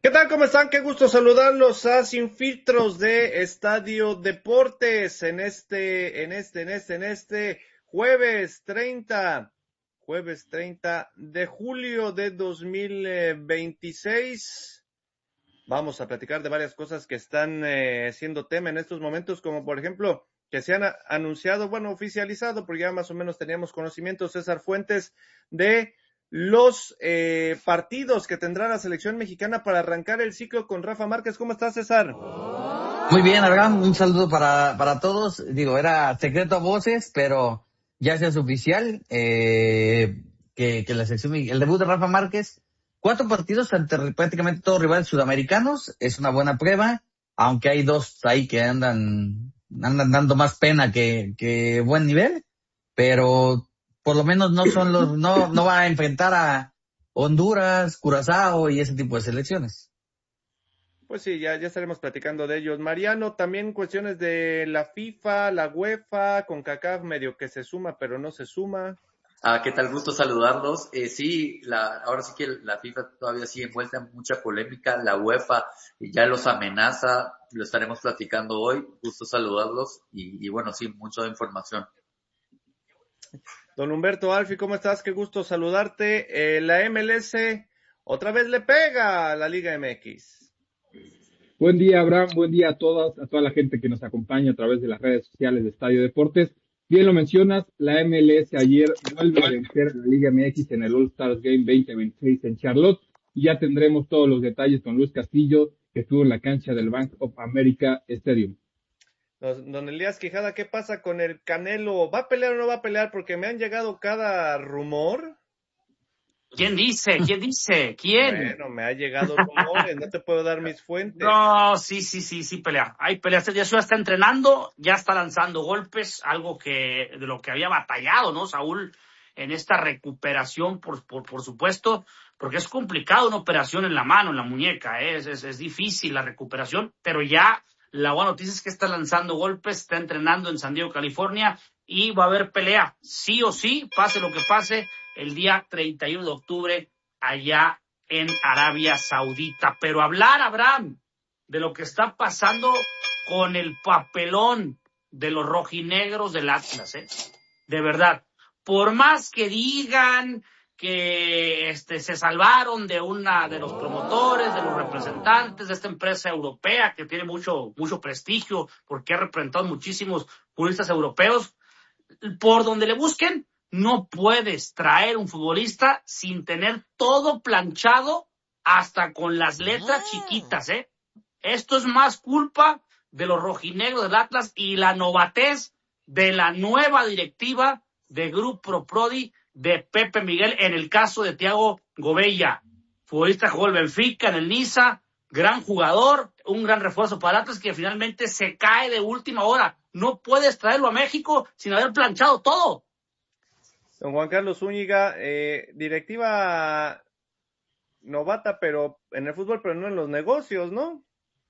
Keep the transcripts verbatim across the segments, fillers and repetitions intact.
¿Qué tal? ¿Cómo están? Qué gusto saludarlos a Sin Filtros de Estadio Deportes en este, en este, en este, en este jueves treinta, jueves treinta de julio de dos mil veintiséis. Vamos a platicar de varias cosas que están eh, siendo tema en estos momentos, como por ejemplo que se han a- anunciado, bueno, oficializado, porque ya más o menos teníamos conocimiento, César Fuentes, de los eh, partidos que tendrá la selección mexicana para arrancar el ciclo con Rafa Márquez. ¿Cómo estás, César? Muy bien, Abraham, un saludo para, para todos. Digo, era secreto a voces, pero ya se es oficial eh, que, que la selección, el debut de Rafa Márquez, cuatro partidos ante prácticamente todos rivales sudamericanos, es una buena prueba, aunque hay dos ahí que andan, andan dando más pena que, que buen nivel, pero por lo menos no son los, no, no va a enfrentar a Honduras, Curazao y ese tipo de selecciones. Pues sí, ya, ya estaremos platicando de ellos. Mariano, también cuestiones de la FIFA, la UEFA, CONCACAF medio que se suma, pero no se suma. Ah, ¿qué tal? Gusto saludarlos. Eh, sí, la, ahora sí que la FIFA todavía sigue envuelta en mucha polémica. La UEFA ya los amenaza. Lo estaremos platicando hoy. Gusto saludarlos y, y bueno, sí, mucha información. Don Humberto Alfi, ¿cómo estás? Qué gusto saludarte. Eh, la M L S otra vez le pega a la Liga M X. Buen día, Abraham. Buen día a todas, a toda la gente que nos acompaña a través de las redes sociales de Estadio Deportes. Bien lo mencionas, la M L S ayer vuelve a vencer a la Liga M X en el All-Stars Game veinte veintiséis en Charlotte y ya tendremos todos los detalles con Luis Castillo, que estuvo en la cancha del Bank of America Stadium. Don, don Elías Quijada, ¿qué pasa con el Canelo? ¿Va a pelear o no va a pelear? Porque me han llegado cada rumor. ¿Quién dice? ¿Quién dice? ¿Quién? Bueno, me ha llegado rumores, no te puedo dar mis fuentes. No, sí, sí, sí, sí pelea. Hay peleas. Ya está entrenando, ya está lanzando golpes, algo que de lo que había batallado, ¿no? Saúl, en esta recuperación, por, por, por supuesto, porque es complicado una operación en la mano, en la muñeca, ¿eh? es, es, es difícil la recuperación, pero ya la buena noticia es que está lanzando golpes, está entrenando en San Diego, California, y va a haber pelea, sí o sí, pase lo que pase, el día treinta y uno de octubre, allá en Arabia Saudita. Pero hablar, Abraham, de lo que está pasando con el papelón de los rojinegros del Atlas, ¿eh? De verdad. Por más que digan que este se salvaron de una de los promotores, de los representantes de esta empresa europea que tiene mucho mucho prestigio porque ha representado muchísimos futbolistas europeos, por donde le busquen, no puedes traer un futbolista sin tener todo planchado hasta con las letras chiquitas, ¿eh? Esto es más culpa de los rojinegros del Atlas y la novatez de la nueva directiva de Grupo Prodi de Pepe Miguel en el caso de Thiago Gobella. Futbolista jugó el Benfica, en el Niza, gran jugador, un gran refuerzo para Atlas que finalmente se cae de última hora. No puedes traerlo a México sin haber planchado todo. Don Juan Carlos Zúñiga, eh, directiva novata, pero en el fútbol, pero no en los negocios, ¿no?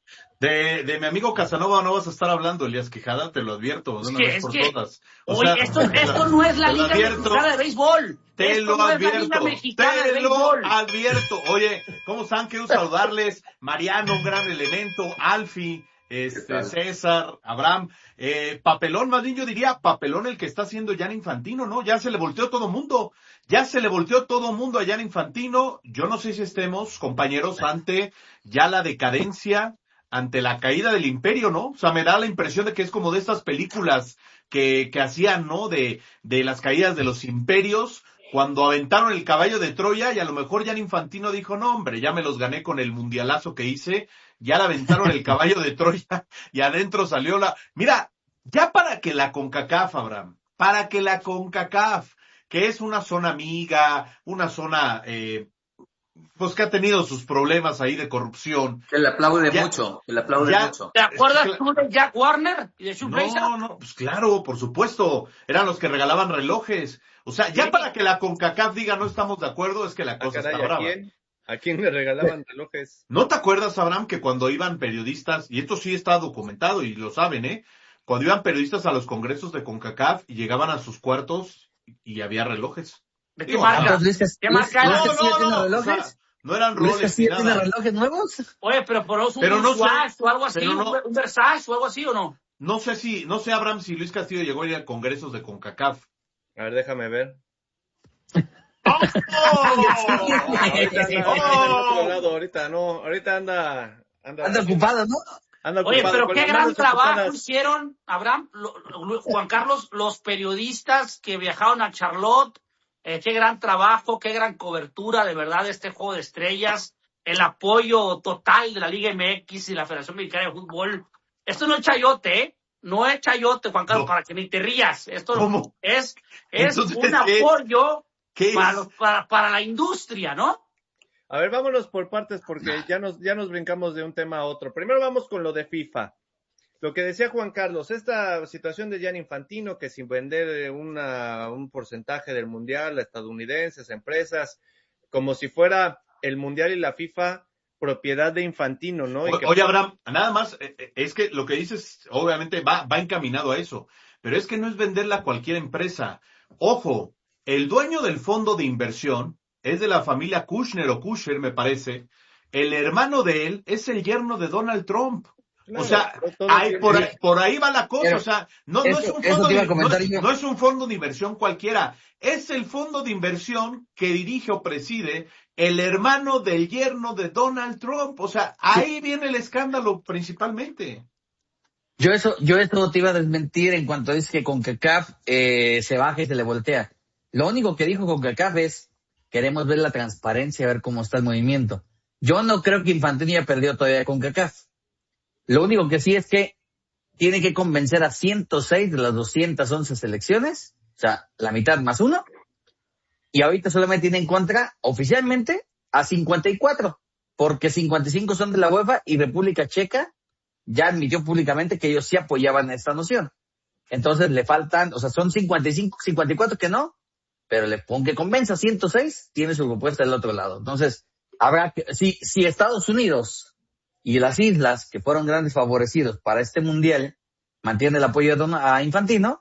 De, de mi amigo Casanova no vas a estar hablando, Elías Quijada, te lo advierto, de una vez por todas. O oye, sea, esto, esto no es la Liga Mexicana de Béisbol. Te esto lo no advierto, es la Liga te de lo béisbol. advierto. Oye, ¿cómo están? Quiero saludarles. Mariano, un gran elemento. Alfi, este, César, Abraham. Eh, papelón, más bien yo diría papelón el que está haciendo Gianni Infantino, ¿no? Ya se le volteó todo mundo. Ya se le volteó todo mundo a Gianni Infantino. Yo no sé si estemos, compañeros, ante ya la decadencia, ante la caída del imperio, ¿no? O sea, me da la impresión de que es como de estas películas que, que hacían, ¿no? De, de las caídas de los imperios, cuando aventaron el caballo de Troya y a lo mejor Gianni Infantino dijo, no hombre, ya me los gané con el mundialazo que hice, ya le aventaron el caballo de Troya y adentro salió la... Mira, ya para que la CONCACAF, Abraham, para que la CONCACAF, que es una zona amiga, una zona... Eh, pues que ha tenido sus problemas ahí de corrupción. Que le aplaude ya, mucho, que le aplaude ya, mucho. ¿Te acuerdas es que, tú de Jack Warner y de Sean Fraser? No, no, pues claro, por supuesto. Eran los que regalaban relojes. O sea, ya sí. Para que la CONCACAF diga no estamos de acuerdo, es que la cosa ah, caray, está brava. ¿A quién? ¿A quién le regalaban relojes? ¿No te acuerdas, Abraham, que cuando iban periodistas, y esto sí está documentado y lo saben, ¿eh? Cuando iban periodistas a los congresos de CONCACAF y llegaban a sus cuartos y había relojes. ¿De qué marca? ¿Qué marca? No, no, no, no. O sea, No eran ¿Luis roles ni Castillo tiene nada. relojes nuevos? Oye, pero por eso un Pero no sé, Swatch o algo así, pero no- un, un Versace o algo así, ¿o no? No sé si, no sé, Abraham, si Luis Castillo llegó a ir a congresos de CONCACAF. A ver, déjame ver. ¡Oh! Ahorita anda, anda en otro lado, ahorita no, ahorita anda, anda, Anda ocupado, ¿no? anda Oye, ocupado, pero con qué las gran manos trabajo ocupadas. hicieron, Abraham, lo- lo- Juan Carlos, los periodistas que viajaron a Charlotte, eh, qué gran trabajo, qué gran cobertura, de verdad, de este Juego de Estrellas, el apoyo total de la Liga M X y la Federación Mexicana de Fútbol. Esto no es chayote, ¿eh? No es chayote, Juan Carlos, No. para que ni te rías. Esto ¿Cómo? es, es Entonces, un ¿qué? apoyo ¿Qué para, es? los- para, para la industria, ¿no? A ver, vámonos por partes porque ya nos, ya nos brincamos de un tema a otro. Primero vamos con lo de FIFA. Lo que decía Juan Carlos, esta situación de Gianni Infantino, que sin vender una, un porcentaje del mundial a estadounidenses, empresas, como si fuera el mundial y la FIFA propiedad de Infantino, ¿no? Y O- que- Oye, Abraham, nada más, eh, eh, es que lo que dices, obviamente, va, va encaminado a eso, pero es que no es venderla a cualquier empresa. Ojo, el dueño del fondo de inversión es de la familia Kushner o Kusher, me parece. El hermano de él es el yerno de Donald Trump. Claro, O sea, todo ahí, tiene- por, ahí, por ahí va la cosa, Pero o sea, no, no eso- es un eso fondo te iba de, a comentar no, yo. no es un fondo de inversión cualquiera, es el fondo de inversión que dirige o preside el hermano del yerno de Donald Trump. O sea, ahí viene el escándalo principalmente. Yo eso, yo eso te iba a desmentir en cuanto dice que CONCACAF eh, se baja y se le voltea. Lo único que dijo CONCACAF es, queremos ver la transparencia, ver cómo está el movimiento. Yo no creo que Infantino ya perdió todavía CONCACAF. Lo único que sí es que tiene que convencer a ciento seis de las doscientas once selecciones, o sea, la mitad más uno, y ahorita solamente tiene en contra, oficialmente, a cincuenta y cuatro, porque cincuenta y cinco son de la UEFA y República Checa ya admitió públicamente que ellos sí apoyaban esta noción. Entonces le faltan, o sea, son cincuenta y cinco, cincuenta y cuatro que no, pero le pon que convenza a ciento seis, tiene su propuesta del otro lado. Entonces, habrá que, si, si Estados Unidos y las islas, que fueron grandes favorecidos para este mundial, mantiene el apoyo a, Don, a Infantino,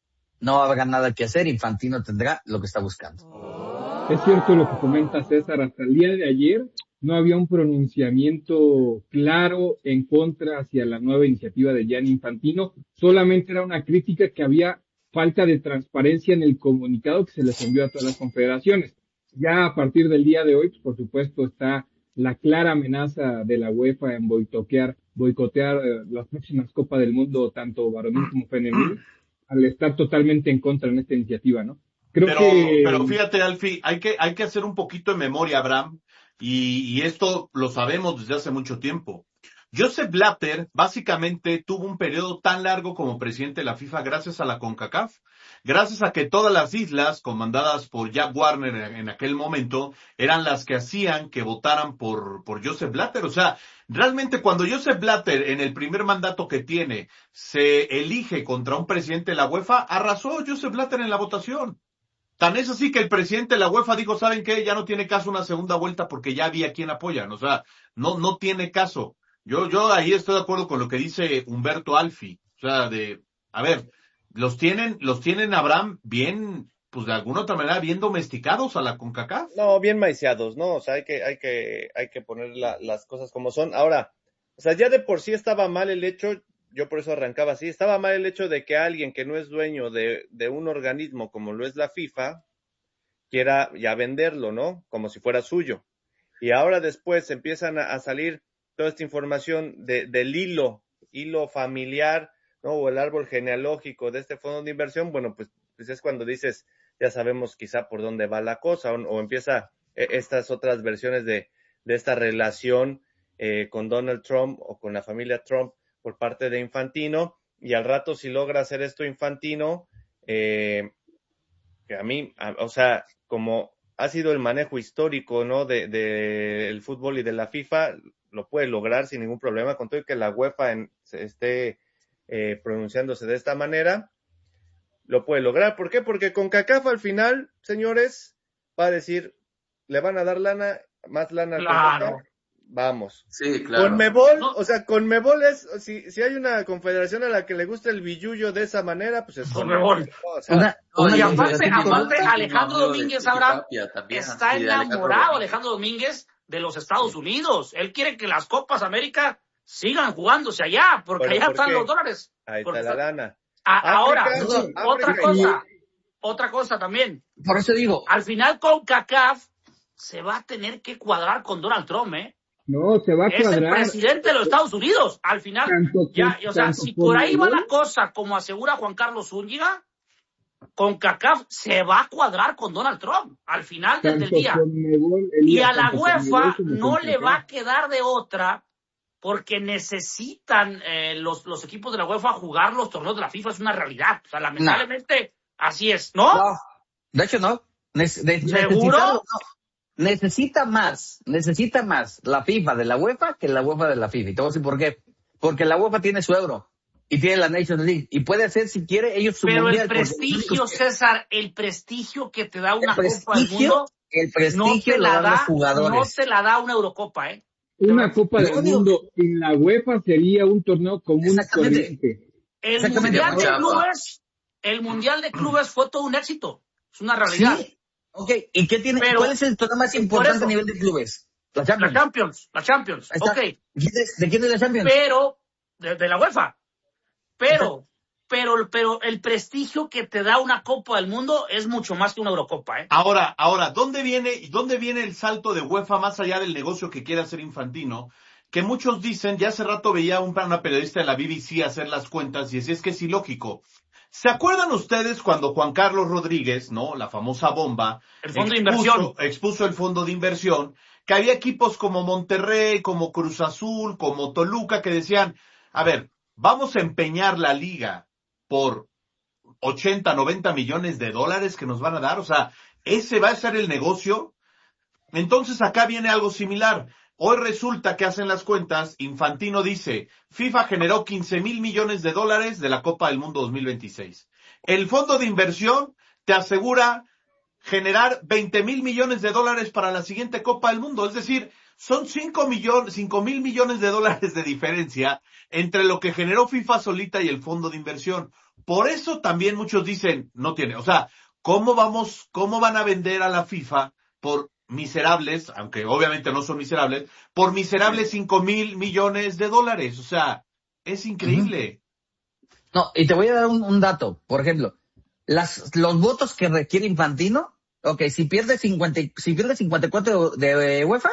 no habrá nada que hacer, Infantino tendrá lo que está buscando. Es cierto lo que comenta César, hasta el día de ayer no había un pronunciamiento claro en contra hacia la nueva iniciativa de Gianni Infantino, solamente era una crítica que había falta de transparencia en el comunicado que se les envió a todas las confederaciones. Ya a partir del día de hoy, pues, por supuesto, está la clara amenaza de la UEFA en boicotear, boicotear eh, las próximas Copas del Mundo, tanto varonil como femenil, al estar totalmente en contra en esta iniciativa, ¿no? Creo Pero, que... pero fíjate, Alfie, hay que, hay que hacer un poquito de memoria, Abraham, y, y esto lo sabemos desde hace mucho tiempo. Joseph Blatter básicamente tuvo un periodo tan largo como presidente de la FIFA gracias a la CONCACAF, gracias a que todas las islas comandadas por Jack Warner en, en aquel momento eran las que hacían que votaran por, por Joseph Blatter. O sea, realmente cuando Joseph Blatter en el primer mandato que tiene se elige contra un presidente de la UEFA, arrasó Joseph Blatter en la votación. Tan es así que el presidente de la UEFA dijo, ¿saben qué? Ya no tiene caso una segunda vuelta porque ya había quien apoyan. O sea, no, no tiene caso. Yo, yo ahí estoy de acuerdo con lo que dice Humberto Alfi. O sea, de, a ver, los tienen, los tienen, Abraham, bien, pues de alguna otra manera, bien domesticados a la CONCACAF. No, bien maiciados, ¿no? O sea, hay que, hay que, hay que poner la, las cosas como son. Ahora, o sea, ya de por sí estaba mal el hecho, yo por eso arrancaba así, estaba mal el hecho de que alguien que no es dueño de, de un organismo como lo es la FIFA, quiera ya venderlo, ¿no? Como si fuera suyo. Y ahora después empiezan a, a salir toda esta información de, del hilo, hilo familiar, ¿no? O el árbol genealógico de este fondo de inversión, bueno, pues, pues es cuando dices, ya sabemos quizá por dónde va la cosa, o, o empieza eh, estas otras versiones de, de esta relación eh, con Donald Trump o con la familia Trump por parte de Infantino, y al rato si logra hacer esto Infantino, eh, que a mí, a, o sea, como ha sido el manejo histórico, ¿no? De, de el fútbol y de la FIFA, lo puede lograr sin ningún problema, con todo y que la UEFA en, se esté eh, pronunciándose de esta manera, lo puede lograr. ¿Por qué? Porque CONCACAF al final, señores, va a decir, le van a dar lana, más lana al Claro. CONCACAF, vamos. Sí, claro. Conmebol, No. o sea, Conmebol es, si, si hay una confederación a la que le gusta el billullo de esa manera, pues es Conmebol. Conmebol. O sea, Una, No, una y aparte, confederación aparte, corrupta. Alejandro No, de Domínguez, Chiquitapia Abraham, también, está sí, de Alejandro enamorado Domínguez. Alejandro Domínguez de los Estados Unidos. Él quiere que las Copas América sigan jugándose allá, porque allá ¿por están qué? los dólares. Ahí Porque está la está... lana. A, ahora, África, otra África. cosa, otra cosa también. Por eso digo, Al final CONCACAF se va a tener que cuadrar con Donald Trump, ¿eh? No, se va a Es el cuadrar. presidente de los Estados Unidos. Al final, Tanto ya, que- o sea, tanto si por por ahí va nivel- la cosa, como asegura Juan Carlos Zúñiga, CONCACAF se va a cuadrar con Donald Trump al final del tanto día. Conmebol, Y Elías, a la tanto UEFA Conmebol como no le va a CONCACAF. quedar de otra, porque necesitan eh, los, los equipos de la UEFA jugar los torneos de la FIFA, es una realidad. O sea, lamentablemente, así es, ¿no? no, de hecho no. Nece- de- ¿Seguro? necesitarlo, no. Necesita más, necesita más la FIFA de la UEFA que la UEFA de la FIFA. Y te voy a decir por qué. Porque la UEFA tiene su euro y tiene la Nations League y puede hacer, si quiere, ellos su Pero mundial. el porque prestigio, los únicos que- César, el prestigio que te da una el Copa del prestigio, Mundo, el no prestigio te lo la dan los da, no jugadores. te la da una Eurocopa, ¿eh? Una Copa Lo del único- Mundo en la UEFA sería un torneo común y Exactamente. corriente. El Exactamente. Mundial de Mucha agua. Clubes, el Mundial de Clubes fue todo un éxito. Es una realidad. Sí. Ok, ¿y qué tiene? Pero- ¿Cuál es el torneo más por importante eso- a nivel de clubes? La La Champions. Champions, la Champions, Ahí está. ok. ¿Quién es- ¿De quién es la Champions? Pero, de, de la UEFA. Pero, pero, pero el prestigio que te da una Copa del Mundo es mucho más que una Eurocopa, ¿eh? Ahora, ahora, ¿dónde viene, dónde viene el salto de UEFA más allá del negocio que quiere hacer Infantino? Que muchos dicen, ya hace rato veía un, una periodista de la B B C hacer las cuentas y decía, es que es ilógico. ¿Se acuerdan ustedes cuando Juan Carlos Rodríguez, no, la famosa bomba, El fondo de expuso, inversión. expuso el fondo de inversión, que había equipos como Monterrey, como Cruz Azul, como Toluca, que decían, a ver, vamos a empeñar la liga por ochenta, noventa millones de dólares que nos van a dar, o sea, ese va a ser el negocio. Entonces acá viene algo similar. Hoy resulta que hacen las cuentas, Infantino dice, FIFA generó quince mil millones de dólares de la Copa del Mundo dos mil veintiséis. El fondo de inversión te asegura generar veinte mil millones de dólares para la siguiente Copa del Mundo. Es decir, son cinco millones, cinco mil millones de dólares de diferencia entre lo que generó FIFA solita y el fondo de inversión. Por eso también muchos dicen, no tiene, o sea, ¿cómo vamos, cómo van a vender a la FIFA por miserables, aunque obviamente no son miserables, por miserables cinco mil millones de dólares? O sea, es increíble. No, y te voy a dar un, un dato. Por ejemplo, las, los votos que requiere Infantino, ok, si pierde cincuenta, si pierde cincuenta y cuatro de UEFA,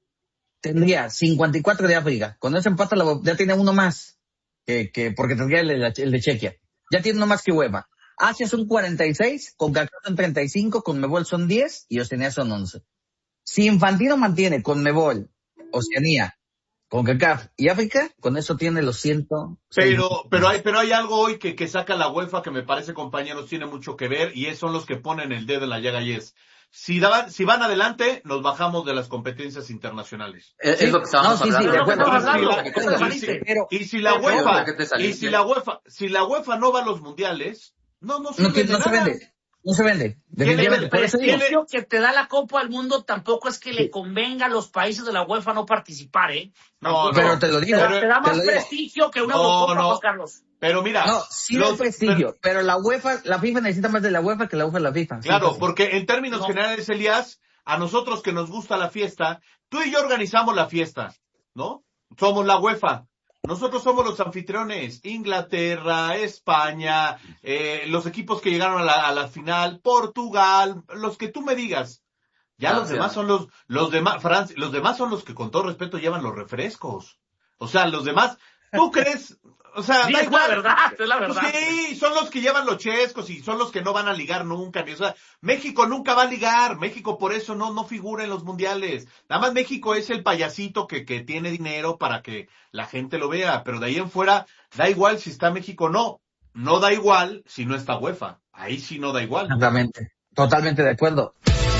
tendría cincuenta y cuatro de África. Cuando eso empata, la, ya tiene uno más, que, que porque tendría el, el de Chequia. Ya tiene uno más que UEFA. Asia son cuarenta y seis, CONCACAF son treinta y cinco, CONMEBOL son diez y Oceanía son once. Si Infantino mantiene CONMEBOL, Oceanía, CONCACAF y África, con eso tiene los ciento seis. Pero, pero hay, pero hay algo hoy que, que saca la UEFA que me parece, compañeros, tiene mucho que ver y es, son los que ponen el dedo en la llaga y es, si, daban, si van adelante, nos bajamos de las competencias internacionales. Es, Sí, es lo que estábamos no, sí, sí, hablando. de acuerdo. Estamos hablando, Y ¿de qué te si- saliste? Pero, Y si la Pero- UEFA, ¿de qué te saliste? y si la UEFA, si la UEFA no va a los mundiales, no, no sirve no, tiene- de no se nada. vende. No se vende. El Definitivamente. Por eso digo. prestigio que te da la Copa del Mundo tampoco es que le convenga a los países de la UEFA no participar, ¿eh? No, Pero no. te lo Te digo. da, Pero- te da te más lo digo. prestigio que una No, Eurocopa, no. Juan Carlos. Pero mira, No, sí los- da prestigio, pero la UEFA, la FIFA necesita más de la UEFA que la UEFA de la FIFA. Claro, Sí, porque en términos No. generales, Elías, a nosotros que nos gusta la fiesta, tú y yo organizamos la fiesta, ¿no? Somos la UEFA. Nosotros somos los anfitriones. Inglaterra, España, eh, los equipos que llegaron a la, a la final, Portugal, los que tú me digas. Ya los Francia. demás son los, los demás, Francia, los demás son los que con todo respeto llevan los refrescos. O sea, los demás, ¿tú crees? O sea, Sí, da es igual. la verdad, es la verdad. Sí, son los que llevan los chescos y son los que no van a ligar nunca. Ni, o sea, México nunca va a ligar. México por eso no, no figura en los mundiales. Nada más México es el payasito que, que tiene dinero para que la gente lo vea. Pero de ahí en fuera, da igual si está México o no. No da igual si no está UEFA. Ahí sí no da igual. Exactamente. Totalmente de acuerdo.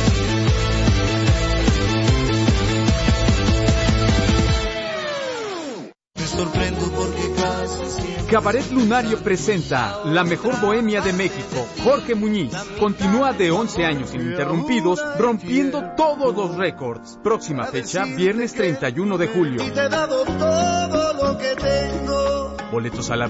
Me sorprendo porque casi siempre... Cabaret Lunario presenta La Mejor Bohemia de México. Jorge Muñiz continúa de once años ininterrumpidos, rompiendo todos los récords. Próxima fecha, viernes treinta y uno de julio. Y te he dado todo lo que tengo. Boletos a la